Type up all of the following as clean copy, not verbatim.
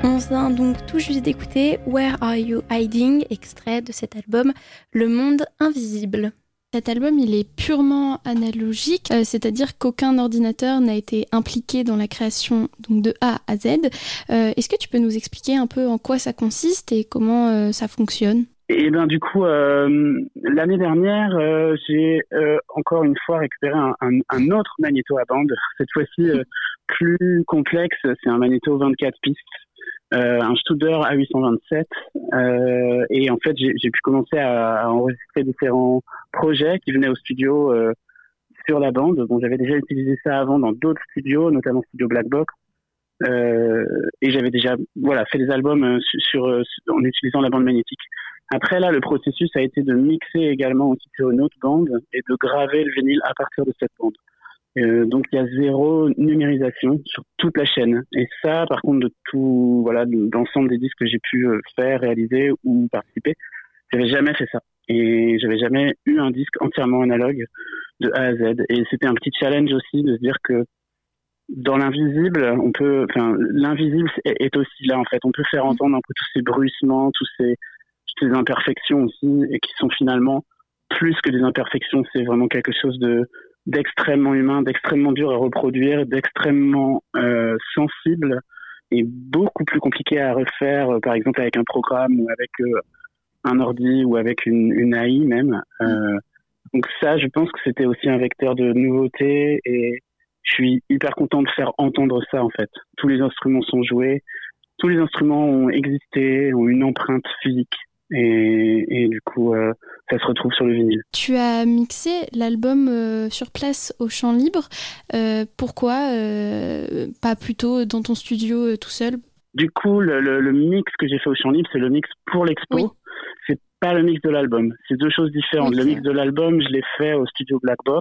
On vient donc tout juste d'écouter Where Are You Hiding, extrait de cet album Le Monde Invisible. Cet album, il est purement analogique, c'est-à-dire qu'aucun ordinateur n'a été impliqué dans la création donc, de A à Z. Est-ce que tu peux nous expliquer un peu en quoi ça consiste et comment ça fonctionne ? Et ben du coup, l'année dernière, j'ai encore une fois récupéré un autre magnéto à bande, cette fois-ci plus complexe. C'est un magnéto 24 pistes, un Studer A827, et en fait j'ai pu commencer à enregistrer différents projets qui venaient au studio sur la bande. Bon, j'avais déjà utilisé ça avant dans d'autres studios, notamment Studio Black Box, et j'avais déjà fait des albums en utilisant la bande magnétique. Après là, le processus a été de mixer également aussi sur une autre bande et de graver le vinyle à partir de cette bande. Donc il y a 0 numérisation sur toute la chaîne. Et ça, par contre, de tout, d'ensemble des disques que j'ai pu faire, réaliser ou participer, j'avais jamais fait ça. Et j'avais jamais eu un disque entièrement analogue de A à Z. Et c'était un petit challenge aussi de se dire que dans l'invisible, l'invisible est aussi là en fait. On peut faire entendre un peu tous ces bruissements, toutes ces imperfections aussi, et qui sont finalement plus que des imperfections. C'est vraiment quelque chose d'extrêmement humain, d'extrêmement dur à reproduire, d'extrêmement sensible et beaucoup plus compliqué à refaire, par exemple avec un programme ou avec un ordi ou avec une AI même. Donc ça, je pense que c'était aussi un vecteur de nouveauté et je suis hyper content de faire entendre ça en fait. Tous les instruments sont joués, tous les instruments ont existé, ont une empreinte physique. Et du coup, ça se retrouve sur le vinyle. Tu as mixé l'album sur place au Chant Libre. Pourquoi pas plutôt dans ton studio tout seul ? Du coup, le mix que j'ai fait au Chant Libre, c'est le mix pour l'expo. Oui. C'est pas le mix de l'album. C'est 2 choses différentes. Oui, le mix de l'album, je l'ai fait au studio Black Box,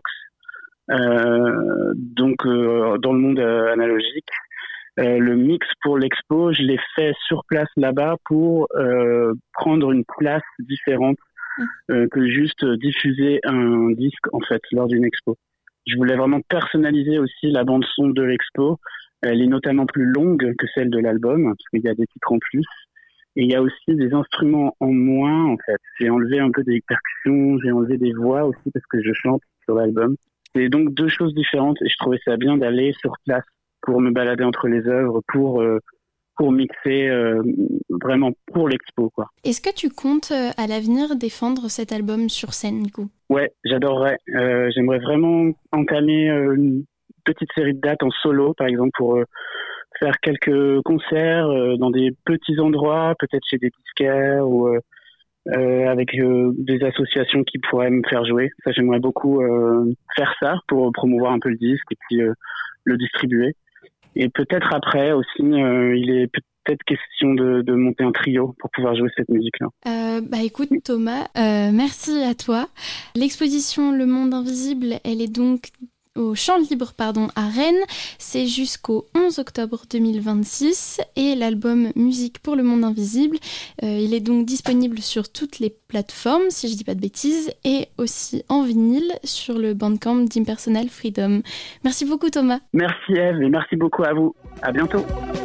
donc dans le monde analogique. Le mix pour l'expo, je l'ai fait sur place là-bas pour prendre une place différente que juste diffuser un disque en fait lors d'une expo. Je voulais vraiment personnaliser aussi la bande son de l'expo. Elle est notamment plus longue que celle de l'album parce qu'il y a des titres en plus et il y a aussi des instruments en moins en fait. J'ai enlevé un peu des percussions, j'ai enlevé des voix aussi parce que je chante sur l'album. C'est donc 2 choses différentes et je trouvais ça bien d'aller sur place pour me balader entre les œuvres, pour mixer vraiment pour l'expo, quoi. Est-ce que tu comptes à l'avenir défendre cet album sur scène, du coup ? Ouais, j'adorerais. J'aimerais vraiment entamer une petite série de dates en solo, par exemple, pour faire quelques concerts dans des petits endroits, peut-être chez des disquaires ou avec des associations qui pourraient me faire jouer. Ça, j'aimerais beaucoup faire ça pour promouvoir un peu le disque et puis le distribuer. Et peut-être après aussi, il est peut-être question de monter un trio pour pouvoir jouer cette musique-là. Écoute Thomas, merci à toi. L'exposition Le Monde Invisible, elle est donc au Chant Libre à Rennes. C'est jusqu'au 11 octobre 2026 et l'album Musique pour le Monde Invisible, il est donc disponible sur toutes les plateformes, si je dis pas de bêtises, et aussi en vinyle sur le Bandcamp d'Impersonal Freedom. Merci beaucoup Thomas. Merci Eve et merci beaucoup à vous. À bientôt.